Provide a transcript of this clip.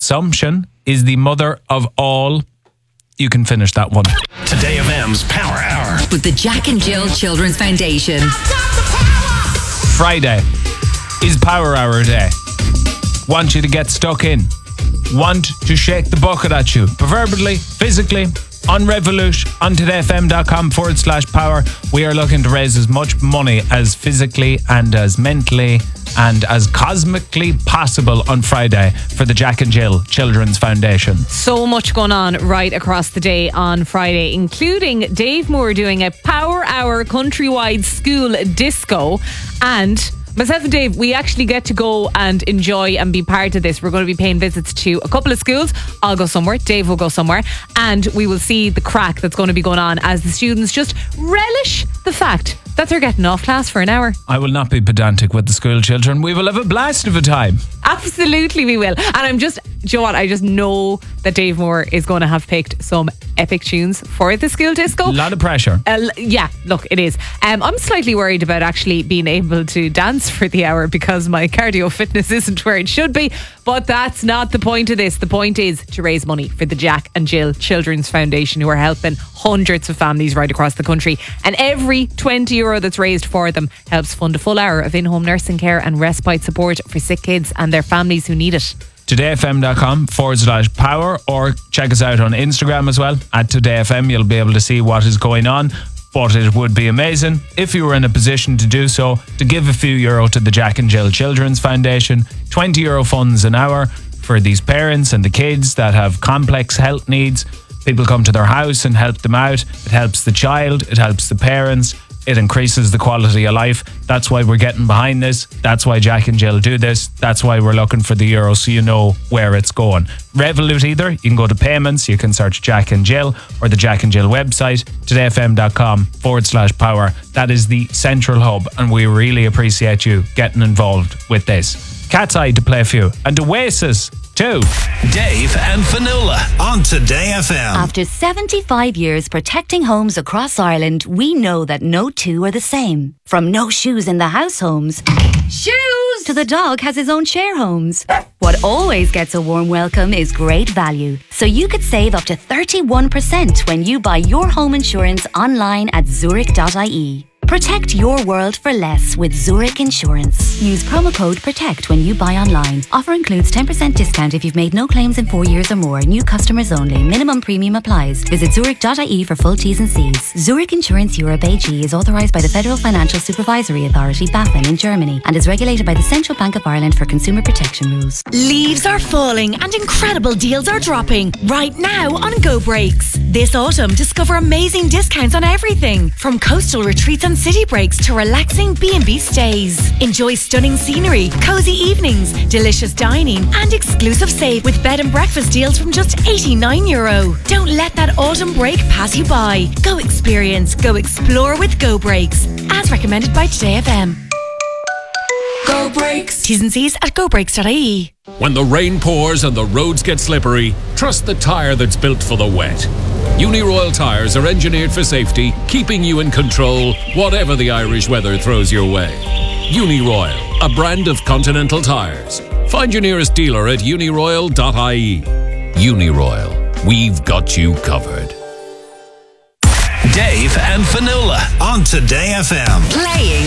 Consumption is the mother of all. You can finish that one. Today FM's Power Hour with the Jack and Jill Children's Foundation. Friday is Power Hour day. Want you to get stuck in. Want to shake the bucket at you. Proverbially, physically, on Revolut, on todayfm.com/power. We are looking to raise as much money as physically and as mentally and as cosmically possible on Friday for the Jack and Jill Children's Foundation. So much going on right across the day on Friday, including Dave Moore doing a Power Hour countrywide school disco, and myself and Dave, we actually get to go and enjoy and be part of this. We're going to be paying visits to a couple of schools. I'll go somewhere, Dave will go somewhere, and we will see the crack that's going to be going on as the students just relish the fact that they're getting off class for an hour. I will not be pedantic with the school children. We will have a blast of a time. Absolutely we will. And I'm just, do you know what? I just know that Dave Moore is going to have picked some epic tunes for the school disco. A lot of pressure. Yeah, look, it is. I'm slightly worried about actually being able to dance for the hour because my cardio fitness isn't where it should be. But that's not the point of this. The point is to raise money for the Jack and Jill Children's Foundation, who are helping hundreds of families right across the country. And every €20 that's raised for them helps fund a full hour of in-home nursing care and respite support for sick kids and their families who need it. todayfm.com/power, or check us out on Instagram as well at todayfm. You'll be able to see what is going on. But it would be amazing if you were in a position to do so, to give a few euro to the Jack and Jill Children's Foundation. €20 funds an hour for these parents and the kids that have complex health needs. People come to their house and help them out. It helps the child, it helps the parents, it increases the quality of life. That's why we're getting behind this. That's why Jack and Jill do this. That's why we're looking for the euro, so you know where it's going. Revolut either. You can go to payments. You can search Jack and Jill, or the Jack and Jill website, todayfm.com/power. That is the central hub, and we really appreciate you getting involved with this. Cat's Eye to play for you, and Oasis too. Dave and Fionnuala on Today FM. After 75 years protecting homes across Ireland, we know that no two are the same. From no shoes in the house homes, shoes, to the dog has his own share homes. What always gets a warm welcome is great value. So you could save up to 31% when you buy your home insurance online at zurich.ie. Protect your world for less with Zurich Insurance. Use promo code PROTECT when you buy online. Offer includes 10% discount if you've made no claims in 4 years or more. New customers only. Minimum premium applies. Visit zurich.ie for full T's and C's. Zurich Insurance Europe AG is authorised by the Federal Financial Supervisory Authority, BaFin, in Germany, and is regulated by the Central Bank of Ireland for consumer protection rules. Leaves are falling and incredible deals are dropping right now on Go Breaks. This autumn, discover amazing discounts on everything, from coastal retreats and city breaks to relaxing B&B stays. Enjoy stunning scenery, cozy evenings, delicious dining, and exclusive save with bed and breakfast deals from just €89. Don't let that autumn break pass you by. Go experience, go explore with Go Breaks, as recommended by Today FM. Go Breaks. T's and C's at gobreaks.ie. When the rain pours and the roads get slippery, trust the tyre that's built for the wet. Uniroyal tyres are engineered for safety, keeping you in control, whatever the Irish weather throws your way. Uniroyal, a brand of Continental tyres. Find your nearest dealer at uniroyal.ie. Uniroyal, we've got you covered. Dave and Fionnuala on Today FM. Playing